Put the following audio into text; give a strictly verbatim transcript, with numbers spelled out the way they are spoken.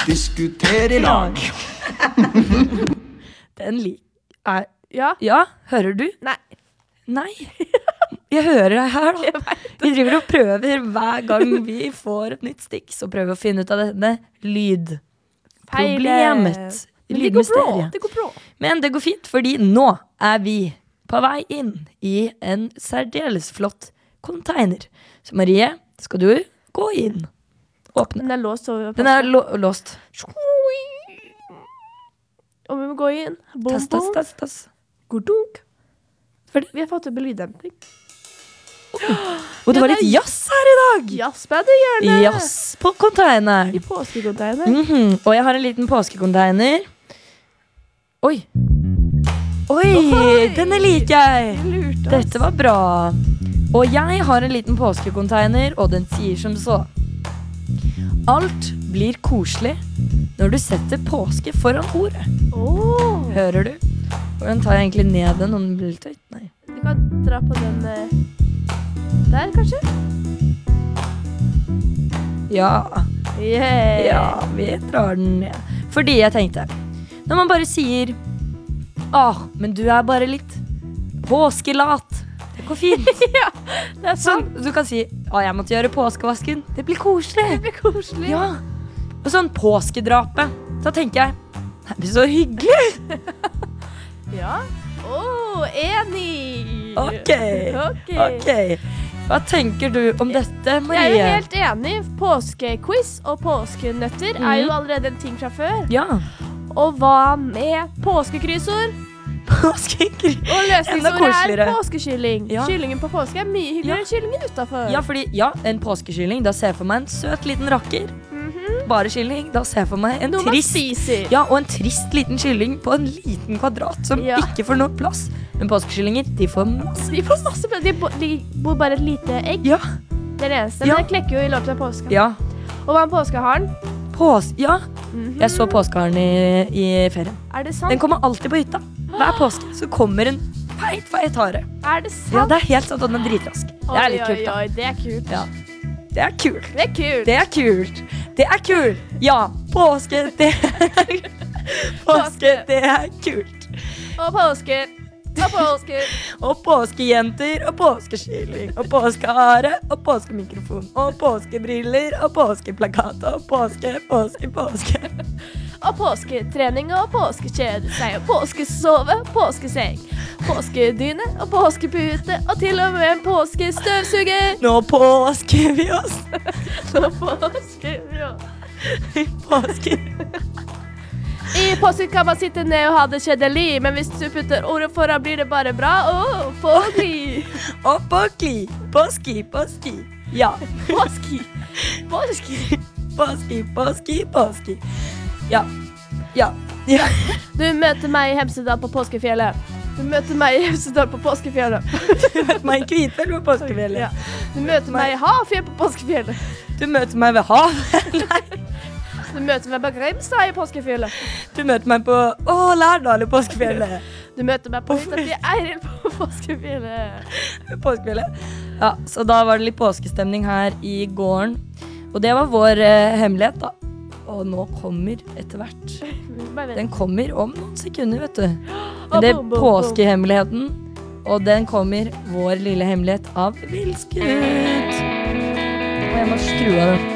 Diskuter i lag. Den lik er, Ja. Ja, hører du? Nei. Nei. Jeg hører deg her da. Vi driver og prøver hver gang vi får et nytt stikk, så prøver vi å finne ut av denne lyd. Problemet. Men det går bra, Lydmysteriet. det går bra. Men det går fint, fordi nå er vi på vei inn i en særdeles flott container. Så Marie, skal du gå inn? Åpne. Den er låst over. Den er lå- låst. Og vi må gå inn. Bom, Tass, tass, bom. tass, tass. Godunk. Fordi- Vi har fått opp lyddemping. Og det var litt jazz her i dag. Jazzbandet-hjørnet. Jazz på container. I påskecontainer. Mhm. Og jeg har en liten påskecontainer. Oi. Oi, Ohoi. denne liker jeg. Lurt oss. Dette var bra. Og jeg har en liten påskecontainer, og den sier som så. Alt blir koselig når du setter påske foran ordet. Åh. Hører du? Hvordan tar jeg egentlig ned den om den blir litt høyt? Nei. Du kan dra på den eh, der, kanskje? Ja, Yeah. ja, vi drar den ned. Fordi jeg tenkte, når man bare sier, åh, men du er bare litt påskelat. Det går fint. Ja, det er Sånn, sant. du kan si, å, jeg måtte gjøre påskevasken. Det blir koselig. Det blir koselig. Ja. Og sånn påskedrapet. Da tenker jeg, det blir så hyggelig. Ja. Åh, enig. Ok, Ok. ok. Hva tenker du om dette, Jeg Marie? er jo helt enig. Påskequiz og påskenøtter er jo allerede en ting fra før. Ja, Og hva med påskekryssord? påskekry. Og Enda løsningsordet koseligere. er påskekylling. Ja. Kyllingen på påske er mye hyggeligere Ja. enn kyllingen utenfor. Ja, fordi, ja, en påskekylling, da ser jeg for meg en søt liten rakker. Mhm. Bare kylling, da ser jeg for meg en Noe man trist, spiser. ja, og en trist liten kylling på en liten kvadrat som Ja. ikke får noe plass. Men påskekyllinger, de får masse. De får masse plass. De bo- de bor bare et lite egg. Ja, Det er det eneste. Ja. Men det klekker jo i løpet av påska. ja, Og hva med påskeharen? pås, ja. Mhm. Jeg så påskeharen i, i ferien. Er det sant? Den kommer alltid på hytta. Hver påske så kommer en feit, feit hare. Er det sant? Ja, det er helt sant, og den er dritrask. Det er litt Oi, kult, oi, da. oi, det er kult. Ja. Det er kult. Det er kult. Det er kult. Det er kult. Ja, påske, det er Påske, det er kult. Og påske. Og påske. Og påskejenter og påskeskylling og påskehare og påskemikrofon og påskebriller og påskeplakat og påske, påske, påske. Og påsketrening og påskekjedeseg og påskesove, påskeseng, påskedyne og påskepute og til og med en påskestøvsuger. Nå påsker vi oss. Så påske, ja. Påske. I påske kan man sitte ned og ha det kjedelig, men hvis du putter ordet foran blir det bare bra. Åh, påski. Og påski, påski, påski. Ja. Påski. Påski. Påski, påski, påski. Ja. Ja. Ja. Du møter meg i Hemsedal på påskefjellet. Du møter meg i Hemsedal på påskefjellet. Du møter meg i Kvitfjell på påskefjellet. Ja. Du møter meg i Hafjell på påskefjellet. Du møter meg ved havet. Du møter meg på Grimstad i påskefjellet. Du møter meg på Å, Lærdal i påskefjellet. Du møter meg på hytta til Eiril på påskefjellet. Påskefjellet. Ja, så da var det litt påskestemning her i gården. Og det var vår eh, hemmelighet, da. Og nå kommer etter hvert. Den kommer om noen sekunder, vet du. Men det er påskehemmeligheten. Og den kommer vår lille hemmelighet av villskudd. Og jeg må skru av den.